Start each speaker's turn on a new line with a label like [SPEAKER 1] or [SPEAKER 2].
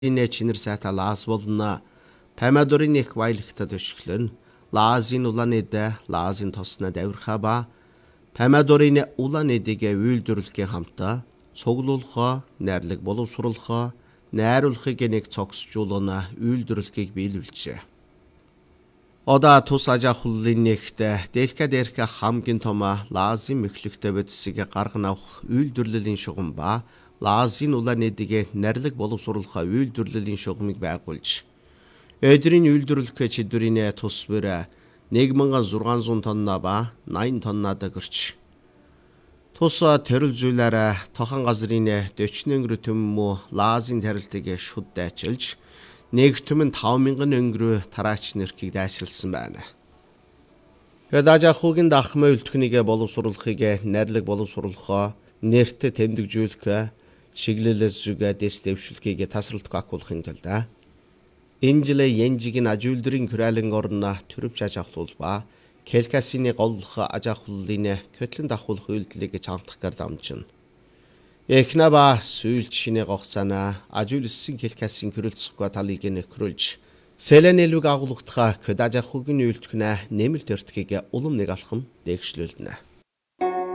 [SPEAKER 1] Ine чинэр сайта лаас болно. Помидорын их баялагтад өшгөлөн. Лаазын улаан эдэ лаазын тосноо давирхаа ба помидорын улаан эдэгээ үйлдвэрлэхийн хамтаа цуглуулахаа, найрлаг боловсруулахаа, найруулахыг нэг цогсжуулна үйлдвэрлэхийг биелүүлжээ. Ода тус аж ахуйлын нэгтээ дэлхийд дээрх хамгийн том лаазын мэхлэгтэй бодисыг гарган авах үйлдвэрлэлийн шугам ба лаазын улаан эдэгээ найрлаг боловсруулахаа үйлдвэрлэлийн шугамыг байгуулж өдрийн үйлдвэрлэх чиглэрийн тус бүр 1600 тонна ба 80 тоннад гэрч. Тус төрөл зүйлээр тохон газрын 40 өнгөрөө төммө лаазын тарилтыг шүд дайчилж нэг төмөн 5000 өнгөрөө тараач нэрхийг дайчилсан байна. Аж ахуйн дахмын үлдэхнийг боловсруулахыг найрлаг боловсруулахаа нэртэ тэмдэглүүлэх чиглэлээс зүгээ дэс дэвшүүлэхийг тасралтгүй агуулахын тулд энэ жил янжигийн аж үйлдвэрийн хүрээлэн орно төрөвч аж ахуйл ба Келкасины голлох аж ахуйлын көтлөн дахуулах үйлдэлийг чамдахгаар дамжина. Эхнэ ба сүүлч шинэ гоцаана аж үйлсэн Келкасын хөрөлцөхгүй талыг нөхрүүлж Сэлэн элвэг агуулгадах аж ахуйн үйлдвэрнэ нэмэлт өртгийг улам нэг алхам дээгшлүүлнэ.